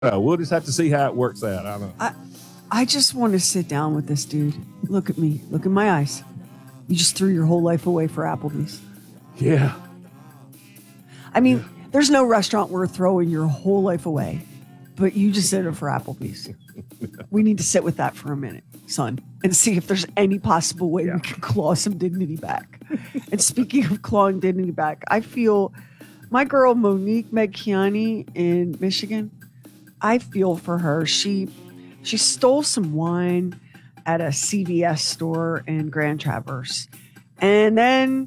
We'll just have to see how it works out. I don't know. I just want to sit down with this dude. Look at me. Look in my eyes. You just threw your whole life away for Applebee's. Yeah. I mean, there's no restaurant worth throwing your whole life away, but you just did it for Applebee's. We need to sit with that for a minute, son, and see if there's any possible way we can claw some dignity back. And speaking of clawing dignity back, I feel my girl Monique Megchiani in Michigan, I feel for her. She stole some wine at a CVS store in Grand Traverse. And then,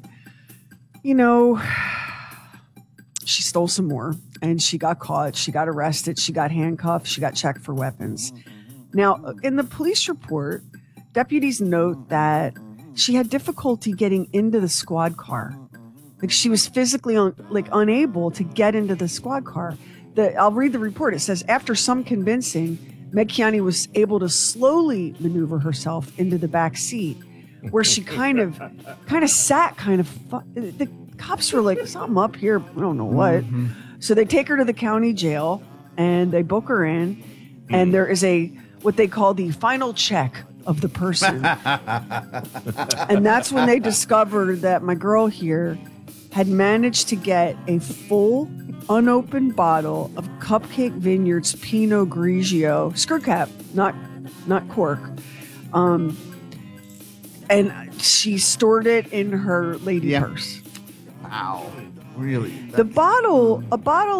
she stole some more and she got caught. She got arrested. She got handcuffed. She got checked for weapons. Now, in the police report, deputies note that she had difficulty getting into the squad car. Like she was physically unable to get into the squad car. I'll read the report. It says, after some convincing, Megchiani was able to slowly maneuver herself into the back seat, where she kind of sat. The cops were like, something up here. I don't know what. Mm-hmm. So they take her to the county jail and they book her in. And there is what they call the final check of the person. And that's when they discovered that my girl here had managed to get a full unopened bottle of Cupcake Vineyards Pinot Grigio, screw cap, not cork. And she stored it in her lady purse. Wow. Really? A bottle of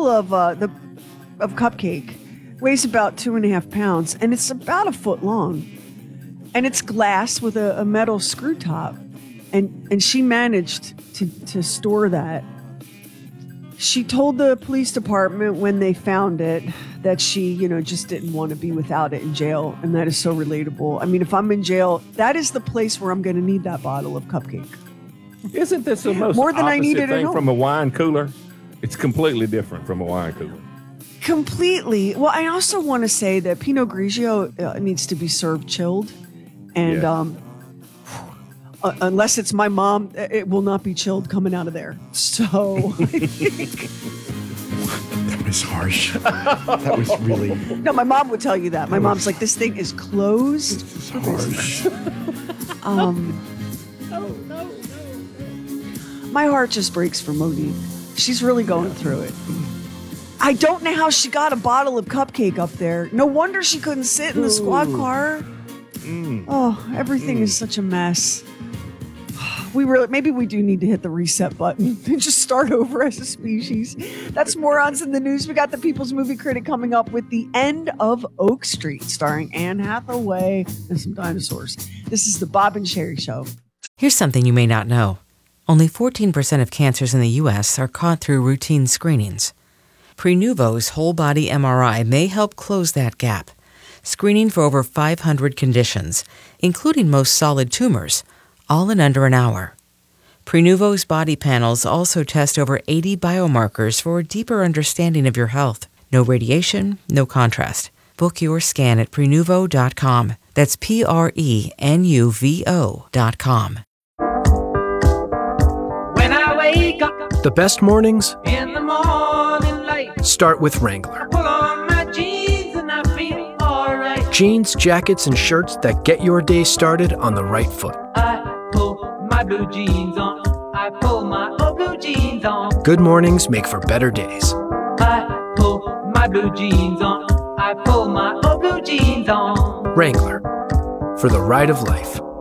Cupcake weighs about 2.5 pounds, and it's about a foot long. And it's glass with a metal screw top. And she managed to store that. She told the police department when they found it that she, just didn't want to be without it in jail. And that is so relatable. I mean, if I'm in jail, that is the place where I'm going to need that bottle of Cupcake. Isn't this the most more than I needed thing at home from a wine cooler? It's completely different from a wine cooler. Completely. Well, I also want to say that Pinot Grigio needs to be served chilled. And unless it's my mom, it will not be chilled coming out of there. So I think that was harsh. That was really. No, my mom would tell you that. My mom's like, this thing is closed. This is harsh. My heart just breaks for Monique. She's really going through it. I don't know how she got a bottle of Cupcake up there. No wonder she couldn't sit in the squad car. Oh, everything is such a mess. Maybe we do need to hit the reset button and just start over as a species. That's Morons in the News. We got the People's Movie Critic coming up with The End of Oak Street, starring Anne Hathaway and some dinosaurs. This is the Bob and Sherry Show. Here's something you may not know. Only 14% of cancers in the U.S. are caught through routine screenings. Prenuvo's whole-body MRI may help close that gap, screening for over 500 conditions, including most solid tumors, all in under an hour. Prenuvo's body panels also test over 80 biomarkers for a deeper understanding of your health. No radiation, no contrast. Book your scan at Prenuvo.com. That's Prenuvo.com. When I wake up The best mornings in the morning light, start with Wrangler. pull on my jeans and I feel alright. Jeans, jackets, and shirts that get your day started on the right foot. I pull my blue jeans on. I pull my old blue jeans on. Good mornings make for better days. I pull my blue jeans on. I pull my old blue jeans on. Wrangler, for the ride of life.